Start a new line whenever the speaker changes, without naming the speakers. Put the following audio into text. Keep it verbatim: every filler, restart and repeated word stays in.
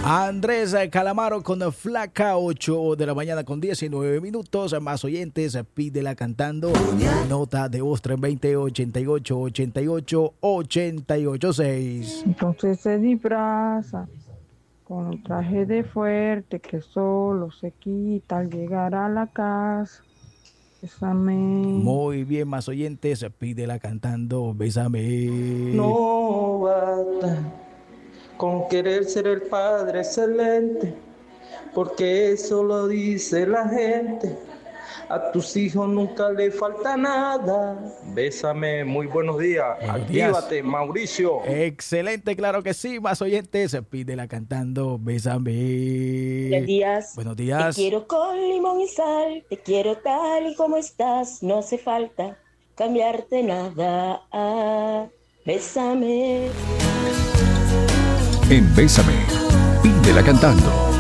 Andrés Calamaro con Flaca, ocho de la mañana con diecinueve minutos. Más oyentes, pídela cantando. Nota de voz tres dos cero, ochenta y ocho, ochenta y ocho, ochenta y ocho seis.
Entonces se disfraza con un traje de fuerte que solo se quita al llegar a la casa. Bésame.
Muy bien, más oyentes, pídela cantando. Bésame.
No basta con querer ser el padre excelente, porque eso lo dice la gente. A tus hijos nunca le falta nada. Bésame, muy buenos días.
Buenos
Actívate,
días.
Mauricio.
Excelente, claro que sí, más oyentes, pídela cantando. Bésame.
Buenos días.
Buenos días.
Te quiero con limón y sal, te quiero tal y como estás, no hace falta cambiarte nada. Ah, bésame.
En Bésame, pídela cantando.